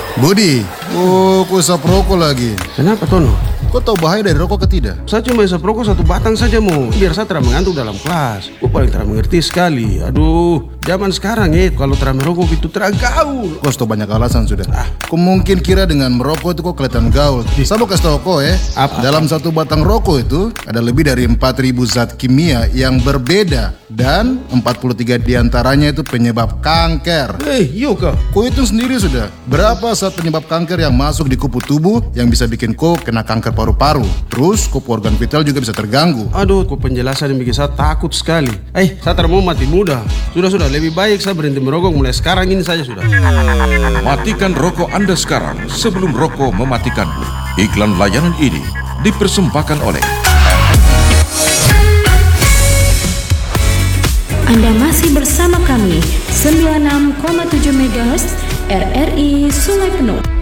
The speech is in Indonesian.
Budi, kau isap rokok lagi. Kenapa Tono? Kau tahu bahaya dari rokok ke tidak? Saya cuma isap rokok 1 batang saja mau, biar saya tidak mengantuk dalam kelas. Kau paling tidak mengerti sekali. Aduh, zaman sekarang kalau tidak merokok itu tidak gaul. Kau sudah banyak alasan sudah. Kau mungkin kira dengan merokok itu kau kelihatan gaul. Saya mau kasih tahu kau Apa? dalam 1 batang rokok itu ada lebih dari 4.000 zat kimia yang berbeda. Dan 43 diantaranya itu penyebab kanker. Iya kah? Kau hitung sendiri sudah, berapa zat penyebab kanker yang masuk di kupu tubuh yang bisa bikin kau kena kanker paru-paru. Terus kupu organ vital juga bisa terganggu. Aduh, kok penjelasan yang bikin saya takut sekali. Saya tidak mau mati muda. Sudah, lebih baik saya berhenti merokok mulai sekarang ini saja sudah. Matikan rokok Anda sekarang sebelum rokok mematikanmu. Iklan layanan ini dipersembahkan oleh Anda masih bersama kami 96,7 MHz RRI Sungai Penuh.